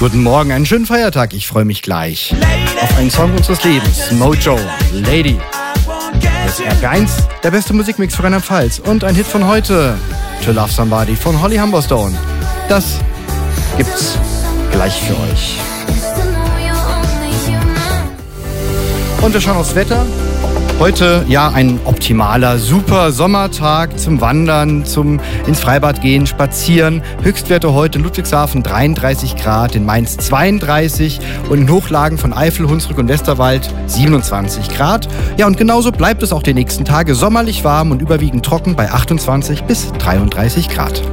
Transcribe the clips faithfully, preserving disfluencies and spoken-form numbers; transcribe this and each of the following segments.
Guten Morgen, einen schönen Feiertag. Ich freue mich gleich auf einen Song unseres Lebens, Mojo, Lady. Jetzt R P eins, der beste Musikmix für Rheinland-Pfalz. Und ein Hit von heute, To Love Somebody von Holly Humberstone. Das gibt's gleich für euch. Und wir schauen aufs Wetter. Heute ja ein optimaler, super Sommertag zum Wandern, zum ins Freibad gehen, spazieren. Höchstwerte heute in Ludwigshafen dreiunddreißig Grad, in Mainz zweiunddreißig und in Hochlagen von Eifel, Hunsrück und Westerwald siebenundzwanzig Grad. Ja, und genauso bleibt es auch die nächsten Tage sommerlich warm und überwiegend trocken bei achtundzwanzig bis dreiunddreißig Grad.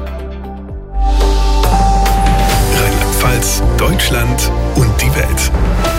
Rheinland-Pfalz, Deutschland und die Welt.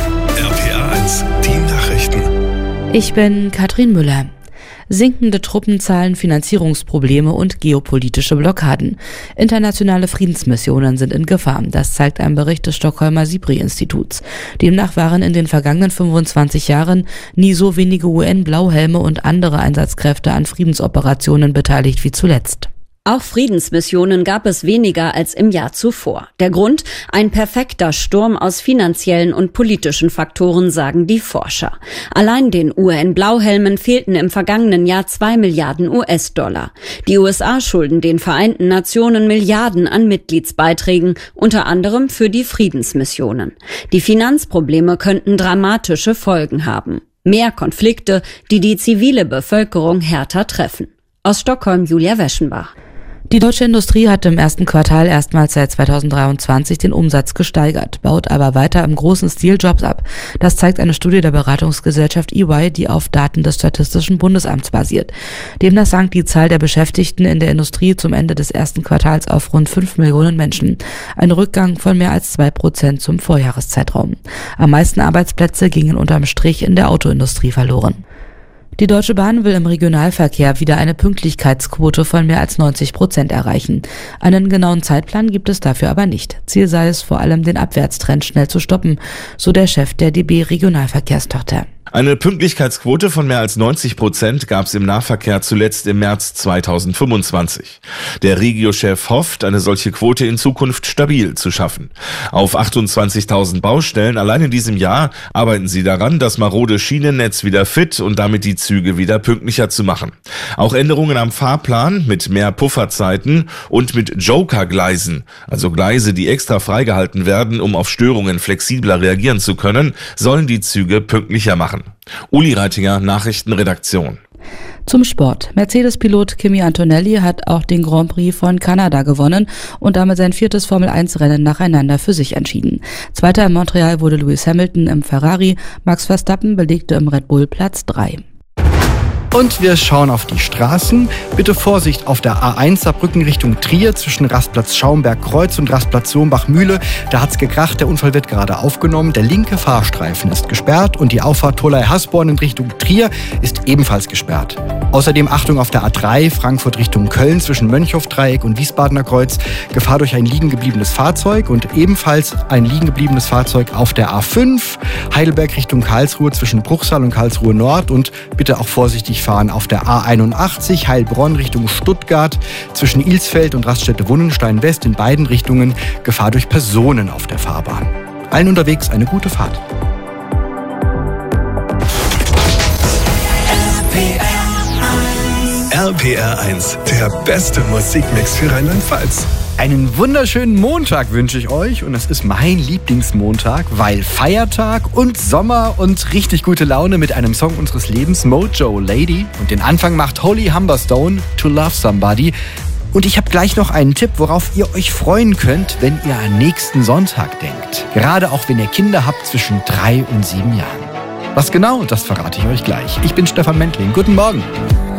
R P R eins, die Nachrichten. Ich bin Katrin Müller. Sinkende Truppenzahlen, Finanzierungsprobleme und geopolitische Blockaden. Internationale Friedensmissionen sind in Gefahr. Das zeigt ein Bericht des Stockholmer SIPRI-Instituts. Demnach waren in den vergangenen fünfundzwanzig Jahren nie so wenige U N-Blauhelme und andere Einsatzkräfte an Friedensoperationen beteiligt wie zuletzt. Auch Friedensmissionen gab es weniger als im Jahr zuvor. Der Grund? Ein perfekter Sturm aus finanziellen und politischen Faktoren, sagen die Forscher. Allein den U N-Blauhelmen fehlten im vergangenen Jahr zwei Milliarden U S-Dollar. Die U S A schulden den Vereinten Nationen Milliarden an Mitgliedsbeiträgen, unter anderem für die Friedensmissionen. Die Finanzprobleme könnten dramatische Folgen haben. Mehr Konflikte, die die zivile Bevölkerung härter treffen. Aus Stockholm, Julia Weschenbach. Die deutsche Industrie hat im ersten Quartal erstmals seit zweitausenddreiundzwanzig den Umsatz gesteigert, baut aber weiter im großen Stil Jobs ab. Das zeigt eine Studie der Beratungsgesellschaft E Y, die auf Daten des Statistischen Bundesamts basiert. Demnach sank die Zahl der Beschäftigten in der Industrie zum Ende des ersten Quartals auf rund fünf Millionen Menschen. Ein Rückgang von mehr als zwei Prozent zum Vorjahreszeitraum. Am meisten Arbeitsplätze gingen unterm Strich in der Autoindustrie verloren. Die Deutsche Bahn will im Regionalverkehr wieder eine Pünktlichkeitsquote von mehr als neunzig Prozent erreichen. Einen genauen Zeitplan gibt es dafür aber nicht. Ziel sei es vor allem, den Abwärtstrend schnell zu stoppen, so der Chef der D B Regionalverkehrstochter. Eine Pünktlichkeitsquote von mehr als neunzig Prozent gab es im Nahverkehr zuletzt im März zweitausendfünfundzwanzig. Der Regio-Chef hofft, eine solche Quote in Zukunft stabil zu schaffen. Auf achtundzwanzigtausend Baustellen allein in diesem Jahr arbeiten sie daran, das marode Schienennetz wieder fit und damit die Züge wieder pünktlicher zu machen. Auch Änderungen am Fahrplan mit mehr Pufferzeiten und mit Joker-Gleisen, also Gleise, die extra freigehalten werden, um auf Störungen flexibler reagieren zu können, sollen die Züge pünktlicher machen. Uli Reitinger, Nachrichtenredaktion. Zum Sport. Mercedes-Pilot Kimi Antonelli hat auch den Grand Prix von Kanada gewonnen und damit sein viertes Formel eins Rennen nacheinander für sich entschieden. Zweiter in Montreal wurde Lewis Hamilton im Ferrari, Max Verstappen belegte im Red Bull Platz drei. Und wir schauen auf die Straßen. Bitte Vorsicht auf der A eins Saarbrücken Richtung Trier zwischen Rastplatz Schaumberg-Kreuz und Rastplatz Sombach-Mühle. Da hat's gekracht, der Unfall wird gerade aufgenommen. Der linke Fahrstreifen ist gesperrt und die Auffahrt Tolai-Hasborn in Richtung Trier ist ebenfalls gesperrt. Außerdem Achtung auf der A drei Frankfurt Richtung Köln zwischen Mönchhoff-Dreieck und Wiesbadener Kreuz. Gefahr durch ein liegen gebliebenes Fahrzeug und ebenfalls ein liegen gebliebenes Fahrzeug auf der A fünf Heidelberg Richtung Karlsruhe zwischen Bruchsal und Karlsruhe Nord und bitte auch vorsichtig fahren auf der A einundachtzig Heilbronn Richtung Stuttgart zwischen Ilsfeld und Raststätte Wunnenstein West in beiden Richtungen Gefahr durch Personen auf der Fahrbahn. Allen unterwegs eine gute Fahrt. R P R eins, der beste Musikmix für Rheinland-Pfalz. Einen wunderschönen Montag wünsche ich euch und es ist mein Lieblingsmontag, weil Feiertag und Sommer und richtig gute Laune mit einem Song unseres Lebens, Mojo, Lady. Und den Anfang macht Holly Humberstone, To Love Somebody. Und ich habe gleich noch einen Tipp, worauf ihr euch freuen könnt, wenn ihr an nächsten Sonntag denkt. Gerade auch wenn ihr Kinder habt zwischen drei und sieben Jahren. Was genau, das verrate ich euch gleich. Ich bin Stefan Mentling. Guten Morgen.